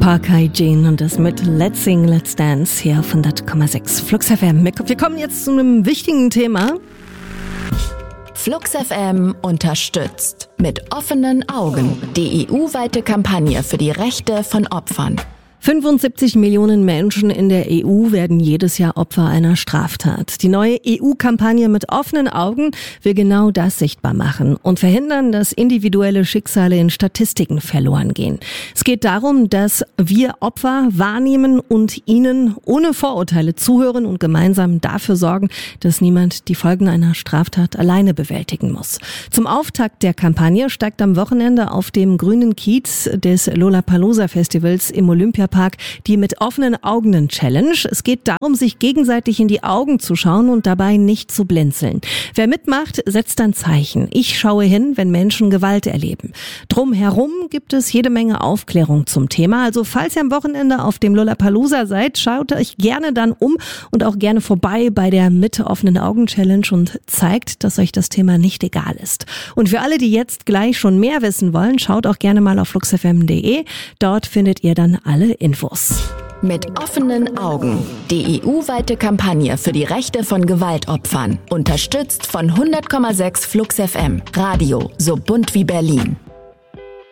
Park Hygiene und das mit Let's Sing, Let's Dance hier auf 100,6 Flux FM. Wir kommen jetzt zu einem wichtigen Thema. Flux FM unterstützt mit offenen Augen die EU-weite Kampagne für die Rechte von Opfern. 75 Millionen Menschen in der EU werden jedes Jahr Opfer einer Straftat. Die neue EU-Kampagne mit offenen Augen will genau das sichtbar machen und verhindern, dass individuelle Schicksale in Statistiken verloren gehen. Es geht darum, dass wir Opfer wahrnehmen und ihnen ohne Vorurteile zuhören und gemeinsam dafür sorgen, dass niemand die Folgen einer Straftat alleine bewältigen muss. Zum Auftakt der Kampagne steigt am Wochenende auf dem grünen Kiez des Lollapalooza-Festivals im Olympiapark die mit offenen Augen Challenge. Es geht darum, sich gegenseitig in die Augen zu schauen und dabei nicht zu blinzeln. Wer mitmacht, setzt ein Zeichen. Ich schaue hin, wenn Menschen Gewalt erleben. Drumherum gibt es jede Menge Aufklärung zum Thema. Also falls ihr am Wochenende auf dem Lollapalooza seid, schaut euch gerne dann um und auch gerne vorbei bei der mit offenen Augen Challenge und zeigt, dass euch das Thema nicht egal ist. Und für alle, die jetzt gleich schon mehr wissen wollen, schaut auch gerne mal auf fluxfm.de. Dort findet ihr dann alle Infos. Mit offenen Augen. Die EU-weite Kampagne für die Rechte von Gewaltopfern. Unterstützt von 100,6 Flux FM. Radio so bunt wie Berlin.